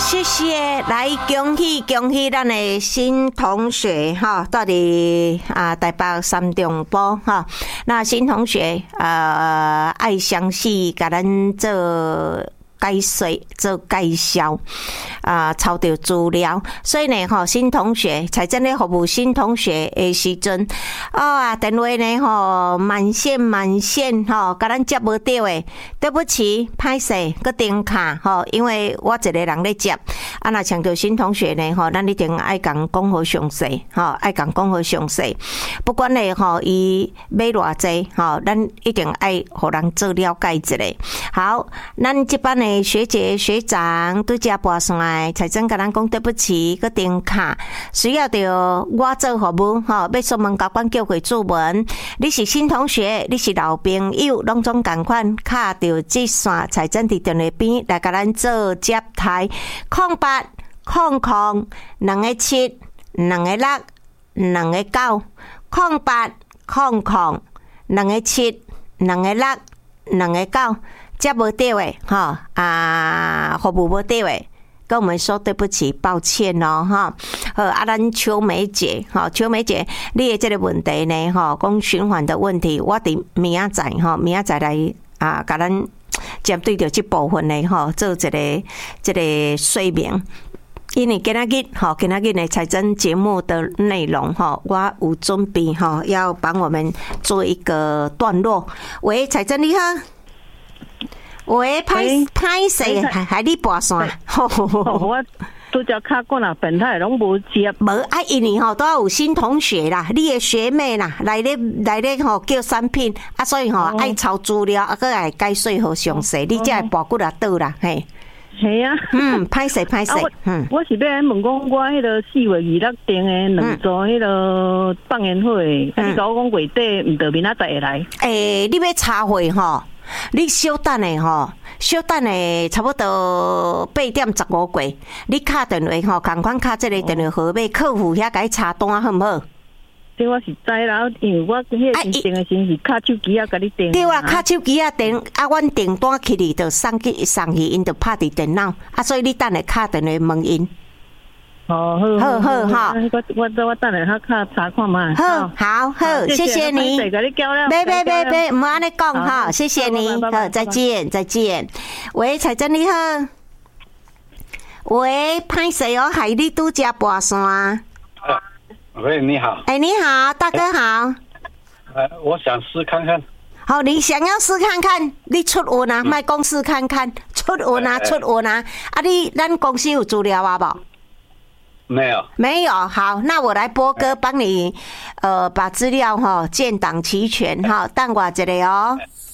谢谢，来恭喜恭喜咱的新同学哈，到底台北三重埔哈，那新同学爱详细甲咱做解说做介绍抄到资料，所以呢新同学财政咧服务新同学的时阵电话呢满线甲咱接无到的，对不起，歹势佮停卡因为我一个人咧接若抢到新同学呢咱一定爱讲讲好详细爱讲讲好详细，不管呢伊买偌济咱一定爱互人做了解一下。好，咱这班的学姐学长拄则拨线来，财政甲咱讲对不起，佮停卡，需要着我做服务要出门交管叫回注文。你是新同学，你是老朋友，拢总共款卡着这线财政伫电话边来甲咱做接台0800 217 226 229 0800 217 226 229。接无到诶，服务无到诶，跟我们说对不起，抱歉哦，哈。好，咱秋梅姐，秋梅姐，你的这个问题呢，讲循环的问题，我伫明仔载来甲咱针对着这部分呢，做这个说明。因为今仔日的财政节目的内容我有准备要帮我们做一个段落。喂，财政你好。喂，歹势，还你拨线。 我拄则卡过啦，本来拢无接。 无因为都有新同学啦，你的学妹啦，来咧叫产品所以爱抄资料佮来解说好详细，你才会拨过来倒啦，嘿。 系啊， 歹势。 我是要问讲，我迄个4月26订的两组迄个放烟火，你甲我讲月底毋得明仔载会来。 你要插会你小等的差不多8点15过，你敲电话同款敲这个电话号码，客户遐甲伊查单好毋好？ 这我是知啦，因为我迄个订的先是敲手机甲你订。 对啊，敲手机订阮订单起哩就送去，因就拍伫电脑所以你等下敲电话问因。 好，我等下较查看嘛。 好，谢谢你。别，唔安尼讲谢谢你。好，再见。喂，财政你好。喂，歹势害你拄则拨线。 喂，你好。 你好，大哥好。 我想试看看。 好，你想要试看看，你出运啊，卖公司看看，出运啊。咱公司有资料无？没有，好，那我来播歌帮你把资料建档齐全等我一下哦。